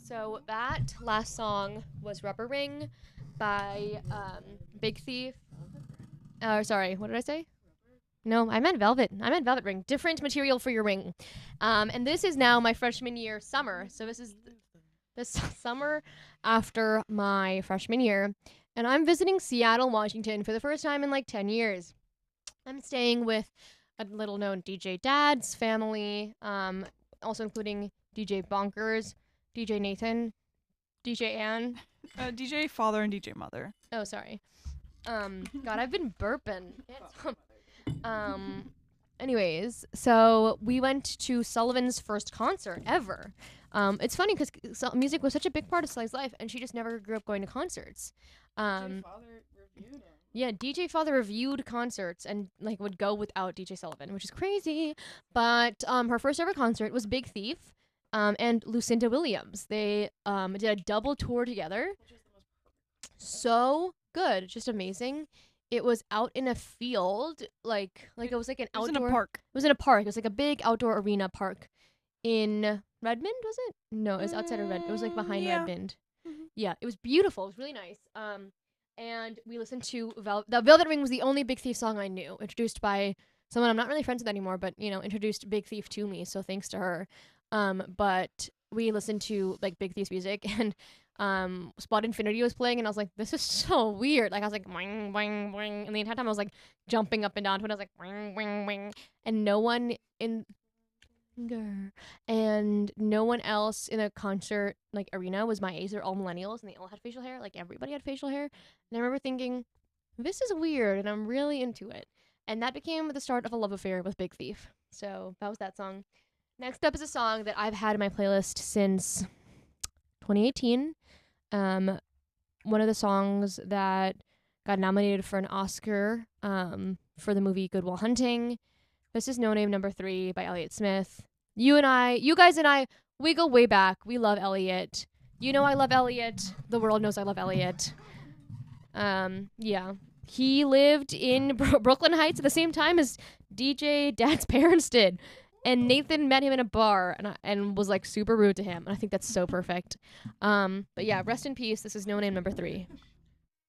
So that last song was Rubber Ring by Big Thief. Sorry, what did I say? No, I meant Velvet. I meant Velvet Ring. Different material for your ring. And this is now my freshman year summer. So this is this summer after my freshman year. And I'm visiting Seattle, Washington for the first time in like 10 years. I'm staying with a little known DJ Dad's family, also including DJ Bonkers, DJ Nathan, DJ Ann. DJ Father and DJ Mother. Oh, sorry. God, I've been burping. Anyways, so we went to Sullivan's first concert ever. It's funny because music was such a big part of Sly's life, and she just never grew up going to concerts. Yeah, DJ Father reviewed concerts and like would go without DJ Sullivan, which is crazy. But her first ever concert was Big Thief, and Lucinda Williams. They did a double tour together. So good, just amazing. It was out in a field, like it was like an outdoor. It was in a park. It was in a park. It was like a big outdoor arena park in Redmond, was it? No, it was outside of Redmond. It was like behind Redmond. Yeah, it was beautiful. It was really nice. And we listened to the Velvet Ring was the only Big Thief song I knew, introduced by someone I'm not really friends with anymore, but introduced Big Thief to me, so thanks to her. But we listened to like Big Thief's music, and Spot Infinity was playing, and I was like, this is so weird. Like I was like wing wing wing, and the entire time I was like jumping up and down to it. I was like wing wing wing, and no one else in a concert like arena was my age. They're all millennials, and they all had facial hair. Like everybody had facial hair, and I remember thinking, this is weird, and I'm really into it. And that became the start of a love affair with Big Thief. So that was that song. Next up is a song that I've had in my playlist since 2018. One of the songs that got nominated for an Oscar for the movie Good Will Hunting. This is No Name Number 3 by Elliott Smith. You guys and I, we go way back. We love Elliott. You know I love Elliott. The world knows I love Elliott. Yeah. He lived in Brooklyn Heights at the same time as DJ Dad's parents did. And Nathan met him in a bar and was like super rude to him. And I think that's so perfect. But yeah, rest in peace. This is No Name Number 3.